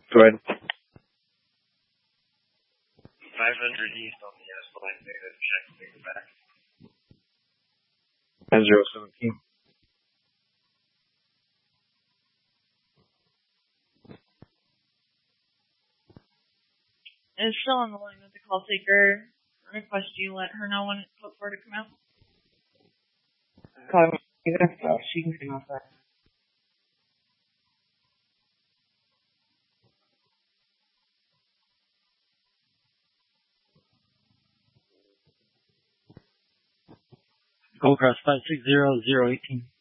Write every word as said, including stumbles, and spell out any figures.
Go ahead. five hundred east on the S line, negative check, take it back. nine zero seventeen. Is still on the line with the call taker. Request you let her know when it's put for her to come out. Call me. Even if uh, she can come outside. Gold Cross five six zero zero eighteen.